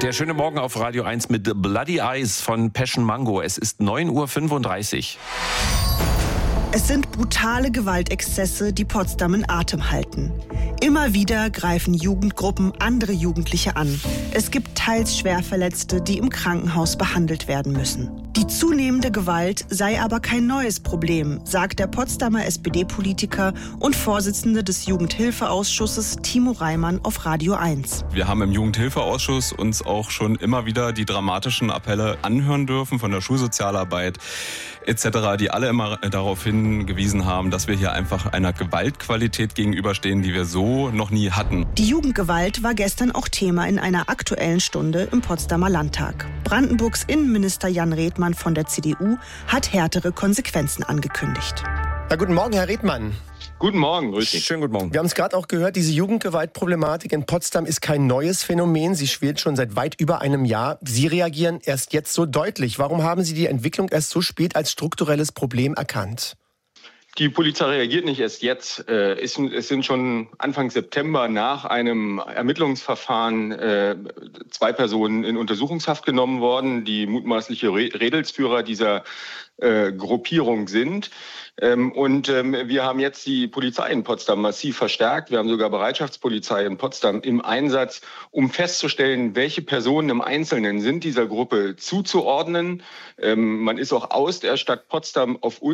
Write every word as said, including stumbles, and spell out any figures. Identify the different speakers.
Speaker 1: Der schöne Morgen auf Radio eins mit Bloody Eyes von Passion Mango. Es ist neun Uhr fünfunddreißig.
Speaker 2: Es sind brutale Gewaltexzesse, die Potsdam in Atem halten. Immer wieder greifen Jugendgruppen andere Jugendliche an. Es gibt teils Schwerverletzte, die im Krankenhaus behandelt werden müssen. Die zunehmende Gewalt sei aber kein neues Problem, sagt der Potsdamer S P D-Politiker und Vorsitzende des Jugendhilfeausschusses Timo Reimann auf Radio eins.
Speaker 3: Wir haben im Jugendhilfeausschuss uns auch schon immer wieder die dramatischen Appelle anhören dürfen von der Schulsozialarbeit et cetera, die alle immer darauf hingewiesen haben, dass wir hier einfach einer Gewaltqualität gegenüberstehen, die wir so noch nie hatten.
Speaker 2: Die Jugendgewalt war gestern auch Thema in einer aktuellen Stunde im Potsdamer Landtag. Brandenburgs Innenminister Jan Redmann von der C D U hat härtere Konsequenzen angekündigt.
Speaker 4: Ja, guten Morgen, Herr Redmann.
Speaker 5: Guten Morgen, grüß dich.
Speaker 1: Schönen guten Morgen.
Speaker 4: Wir haben es gerade auch gehört, diese Jugendgewaltproblematik in Potsdam ist kein neues Phänomen. Sie schwelt schon seit weit über einem Jahr. Sie reagieren erst jetzt so deutlich. Warum haben Sie die Entwicklung erst so spät als strukturelles Problem erkannt?
Speaker 5: Die Polizei reagiert nicht erst jetzt. Es sind schon Anfang September nach einem Ermittlungsverfahren zwei Personen in Untersuchungshaft genommen worden, die mutmaßliche Redelsführer dieser Gruppierung sind. Und wir haben jetzt die Polizei in Potsdam massiv verstärkt. Wir haben sogar Bereitschaftspolizei in Potsdam im Einsatz, um festzustellen, welche Personen im Einzelnen sind dieser Gruppe zuzuordnen. Man ist auch aus der Stadt Potsdam auf